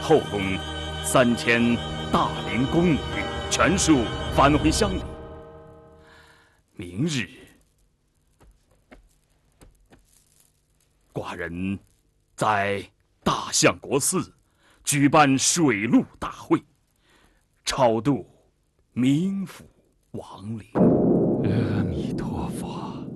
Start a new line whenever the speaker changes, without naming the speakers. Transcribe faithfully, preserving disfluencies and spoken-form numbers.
后宫三千大龄宫女全数返回乡里。明日，寡人在大相国寺举办水陆大会，超度冥府亡灵。
阿弥陀佛。